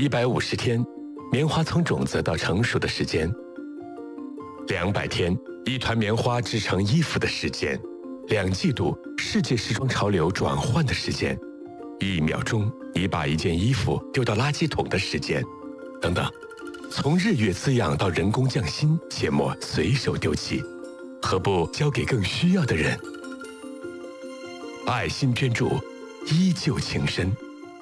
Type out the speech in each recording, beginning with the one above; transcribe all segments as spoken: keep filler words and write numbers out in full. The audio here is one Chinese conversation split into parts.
一百五十天，棉花从种子到成熟的时间；两百天，一团棉花织成衣服的时间；两季度，世界时装潮流转换的时间；一秒钟，你把一件衣服丢到垃圾桶的时间，等等。从日月滋养到人工匠心，切莫随手丢弃，何不交给更需要的人？爱心捐助，依旧情深。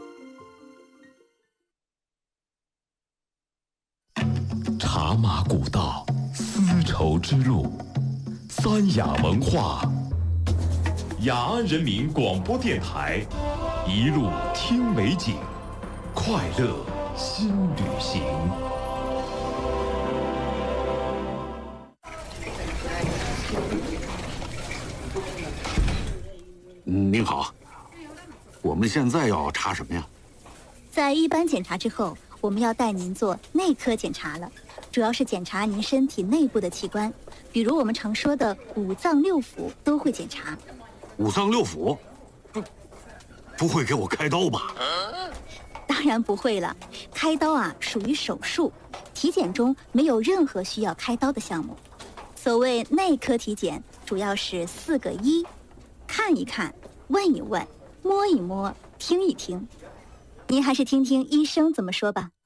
茶马古道，丝绸之路，三雅文化，雅安人民广播电台，一路听美景，快乐新旅行。 嗯，您好，我们现在要查什么呀？ 在一般检查之后，我们要带您做内科检查了，主要是检查您身体内部的器官，比如我们常说的五脏六腑都会检查。 五脏六腑？不，不会给我开刀吧？ 当然不会了，开刀啊属于手术，体检中没有任何需要开刀的项目。所谓内科体检，主要是四个一：看一看，问一问，摸一摸，听一听。您还是听听医生怎么说吧。